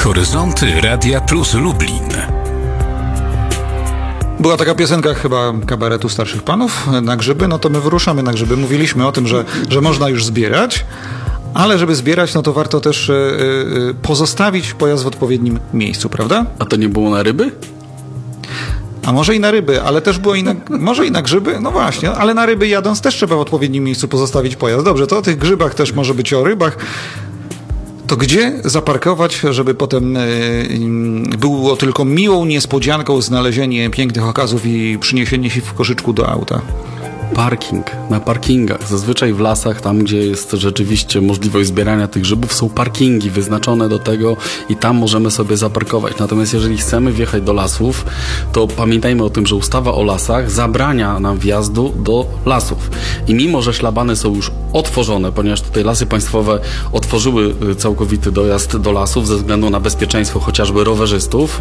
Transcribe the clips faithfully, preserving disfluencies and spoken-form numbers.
Horyzonty Radia Plus Lublin. Była taka piosenka chyba kabaretu starszych panów na grzyby, no to my wyruszamy na grzyby. Mówiliśmy o tym, że, że można już zbierać, ale żeby zbierać, no to warto też yy, pozostawić pojazd w odpowiednim miejscu, prawda? A to nie było na ryby? A może i na ryby, ale też było i na, może i na grzyby? No właśnie, ale na ryby jadąc też trzeba w odpowiednim miejscu pozostawić pojazd. Dobrze, to o tych grzybach też może być o rybach. To gdzie zaparkować, żeby potem yy, było tylko miłą niespodzianką znalezienie pięknych okazów i przyniesienie się w koszyczku do auta? Parking, na parkingach. Zazwyczaj w lasach, tam gdzie jest rzeczywiście możliwość zbierania tych grzybów, są parkingi wyznaczone do tego i tam możemy sobie zaparkować. Natomiast jeżeli chcemy wjechać do lasów, to pamiętajmy o tym, że ustawa o lasach zabrania nam wjazdu do lasów. I mimo, że szlabany są już otworzone, ponieważ tutaj Lasy Państwowe otworzyły całkowity dojazd do lasów ze względu na bezpieczeństwo chociażby rowerzystów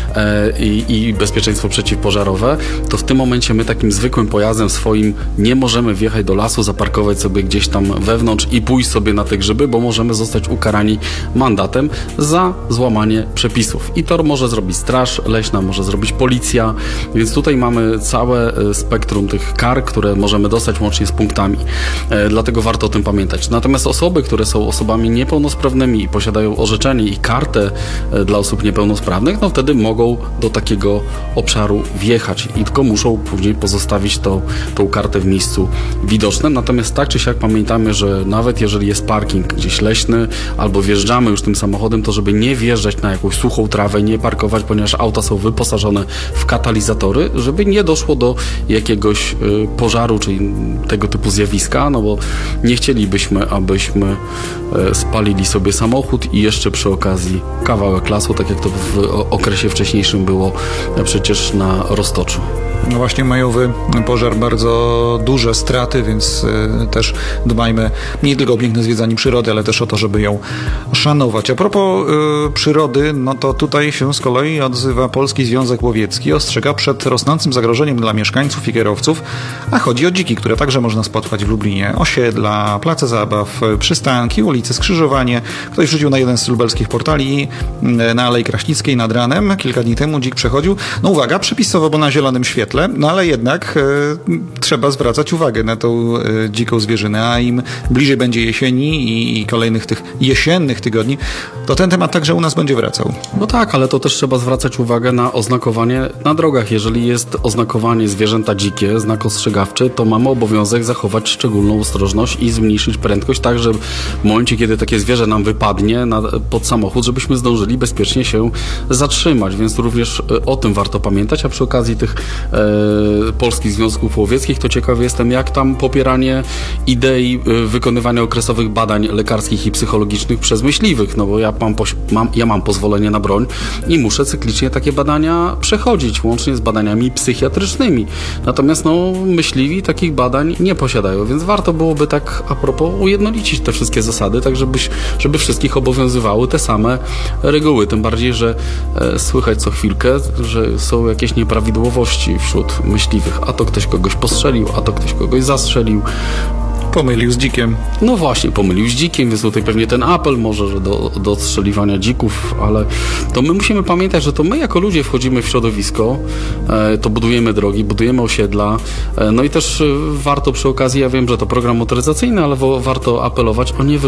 e, i, i bezpieczeństwo przeciwpożarowe, to w tym momencie my takim zwykłym pojazdem swoim nie możemy wjechać do lasu, zaparkować sobie gdzieś tam wewnątrz i pójść sobie na te grzyby, bo możemy zostać ukarani mandatem za złamanie przepisów. I to może zrobić straż leśna, może zrobić policja, więc tutaj mamy całe spektrum tych kar, które możemy dostać łącznie z punktami. E, dlatego warto o tym pamiętać. Natomiast osoby, które są osobami niepełnosprawnymi i posiadają orzeczenie i kartę e, dla osób niepełnosprawnych, no wtedy mogą do takiego obszaru wjechać i tylko muszą później pozostawić to, tą kartę w miejscu widocznym. Natomiast tak czy siak pamiętamy, że nawet jeżeli jest parking gdzieś leśny albo wjeżdżamy już tym samochodem, to żeby nie wjeżdżać na jakąś suchą trawę, nie parkować, ponieważ auta są wyposażone w katalizatory, żeby nie doszło do jakiegoś y, pożaru, czyli tego typu zjawiska, no bo nie chcielibyśmy, abyśmy y, spalili sobie samochód i jeszcze przy okazji kawałek lasu, tak jak to w okresie wcześniejszym było y, przecież na Roztoczu. No właśnie majowy pożar, bardzo duże straty, więc y, też dbajmy nie tylko o piękne zwiedzanie przyrody, ale też o to, żeby ją szanować. A propos y, przyrody, no to tutaj się z kolei odzywa Polski Związek Łowiecki, ostrzega przed rosnącym zagrożeniem dla mieszkańców i kierowców, a chodzi o dziki, które także można spotkać w Lublinie. Osiedla, place zabaw, przystanki, ulice, skrzyżowanie. Ktoś wrzucił na jeden z lubelskich portali y, na Alei Kraśnickiej nad ranem. Kilka dni temu dzik przechodził. No uwaga, przepisowo, bo na zielonym świetle, no ale jednak y, trzeba zwracać uwagę na tą y, dziką zwierzynę, a im bliżej będzie jesieni i, i kolejnych tych jesiennych tygodni, to ten temat także u nas będzie wracał. No tak, ale to też trzeba zwracać uwagę na oznakowanie na drogach. Jeżeli jest oznakowanie zwierzęta dzikie, znak ostrzegawczy, to mamy obowiązek zachować szczególną ostrożność i zmniejszyć prędkość, tak że w momencie, kiedy takie zwierzę nam wypadnie na, pod samochód, żebyśmy zdążyli bezpiecznie się zatrzymać, więc również o tym warto pamiętać, a przy okazji tych e, Polskich Związków Łowieckich, to ciekawy jestem, jak tam popieranie idei y, wykonywania okresowych badań lekarskich i psychologicznych przez myśliwych, no bo ja mam, mam, ja mam pozwolenie na broń i muszę cyklicznie takie badania przechodzić, łącznie z badaniami psychiatrycznymi. Natomiast no, myśliwi takich badań nie posiadają, więc warto byłoby tak a propos ujednolicić te wszystkie zasady, tak żebyś, żeby wszystkich obowiązywały te same reguły. Tym bardziej, że e, słychać co chwilkę, że są jakieś nieprawidłowości wśród myśliwych, a to ktoś kogoś postrzelił, a to ktoś kogoś zastrzelił. Pomylił z dzikiem. No właśnie, pomylił z dzikiem, więc tutaj pewnie ten apel może że do, do odstrzeliwania dzików, ale to my musimy pamiętać, że to my jako ludzie wchodzimy w środowisko, e, to budujemy drogi, budujemy osiedla, e, no i też e, warto przy okazji, ja wiem, że to program motoryzacyjny, ale wo, warto apelować o nie